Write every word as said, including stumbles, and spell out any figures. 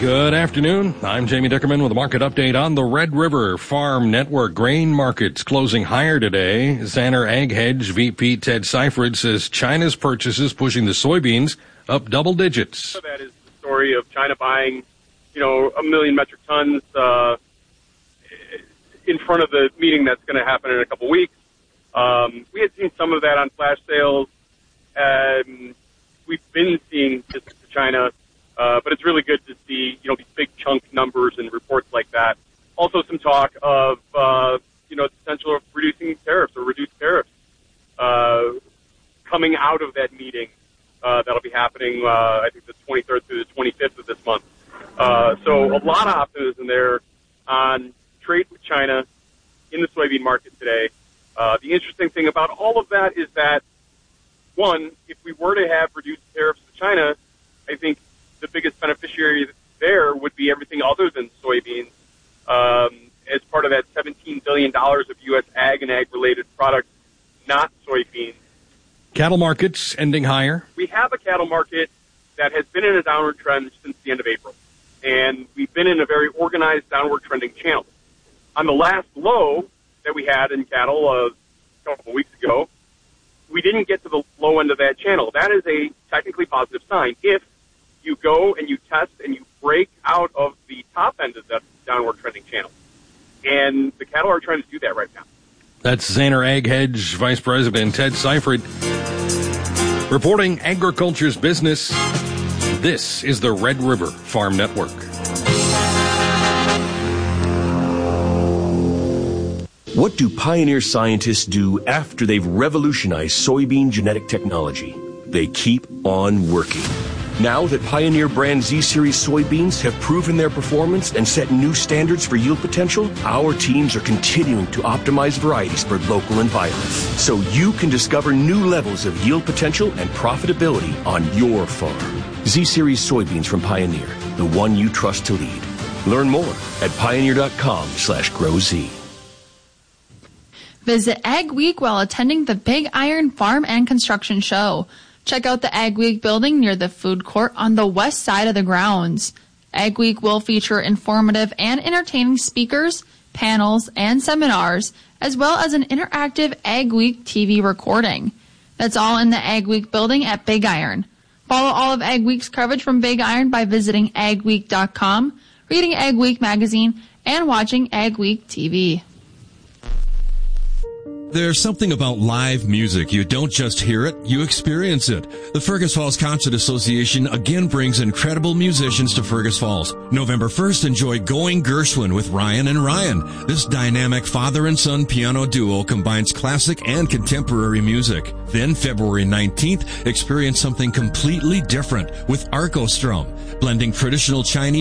Good afternoon. I'm Jamie Dickerman with a market update on the Red River Farm Network. Grain markets closing higher today. Zanner Ag Hedge V P Ted Seifert says China's purchases pushing the soybeans up double digits. So that is the story of China buying, you know, a million metric tons uh, in front of the meeting that's going to happen in a couple weeks. Um, we had seen some of that on flash sales. Um, we've been seeing this to China. Uh, but it's really good to see, you know, these big chunk numbers and reports like that. Also some talk of, uh, you know, the potential of reducing tariffs or reduced tariffs uh, coming out of that meeting. Uh, that'll be happening, uh, I think, the twenty-third through the twenty-fifth of this month. Uh, so a lot of optimism there on trade with China in the soybean market today. Uh, the interesting thing about all of that is that, one, if we were to have reduced tariffs to China, I think the biggest beneficiary there would be everything other than soybeans, um, as part of that seventeen billion dollars of U S ag and ag-related products, not soybeans. Cattle markets ending higher. We have a cattle market that has been in a downward trend since the end of April, and we've been in a very organized downward trending channel. On the last low that we had in cattle uh, a couple of weeks ago, we didn't get to the low end of that channel. That is a technically positive sign. If you go and you test and you break out of the top end of that downward trending channel. And the cattle are trying to do that right now. That's Zanner Ag Hedge Vice President Ted Seifert reporting agriculture's business. This is the Red River Farm Network. What do Pioneer scientists do after they've revolutionized soybean genetic technology? They keep on working. Now that Pioneer brand Z-Series soybeans have proven their performance and set new standards for yield potential, our teams are continuing to optimize varieties for local environments, so you can discover new levels of yield potential and profitability on your farm. Z-Series soybeans from Pioneer, the one you trust to lead. Learn more at pioneer.com slash grow Z. Visit Ag Week while attending the Big Iron Farm and Construction Show. Check out the Ag Week building near the food court on the west side of the grounds. Ag Week will feature informative and entertaining speakers, panels, and seminars, as well as an interactive Ag Week T V recording. That's all in the Ag Week building at Big Iron. Follow all of Ag Week's coverage from Big Iron by visiting ag week dot com, reading Ag Week magazine, and watching Ag Week T V. There's something about live music. You don't just hear it, you experience it. The Fergus Falls Concert Association again brings incredible musicians to Fergus Falls. November first, enjoy Going Gershwin with Ryan and Ryan. This dynamic father and son piano duo combines classic and contemporary music. Then February nineteenth, experience something completely different with Arco Strum, blending traditional Chinese